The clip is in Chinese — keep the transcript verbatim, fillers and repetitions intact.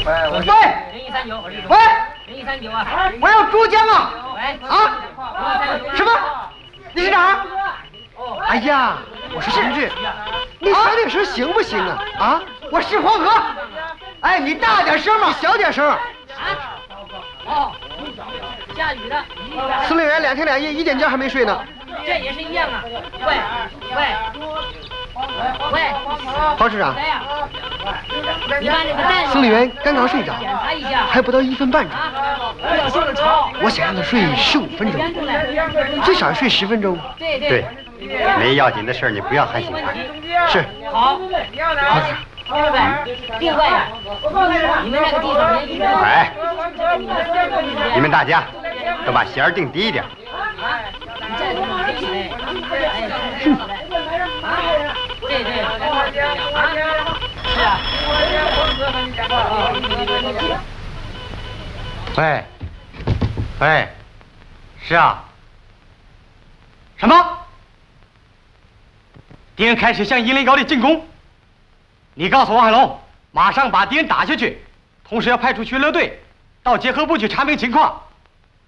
喂， 零一三九， 喂， 零一三九啊！ 我要珠江啊！ 喂， 啊？什么？你是哪儿？哎呀，我是同志，你小点声行不行啊？啊，我是黄河。哎，你大点声嘛，小点声。 哦，下雨了。 司令员两天两夜一点觉还没睡呢。 这也是一样啊。喂喂喂， 黄市长， 谁呀？你把那个蛋司令员刚刚睡着， 检查一下， 还不到一分半钟。 不要说的吵。 我想让他睡十五分钟，最少睡十分钟。 对对。 对，没要紧的事儿你不要喊醒他。 是。 好。 黄市长。 另外啊，你们那个地方人一般。 哎，你们大家都把弦儿定低一点。 你再给我听听。哎，对对。是啊。 喂，喂，是啊。什么？敌人开始向银雷高地进攻。你告诉王海龙，马上把敌人打下去，同时要派出巡逻队到结合部去查明情况。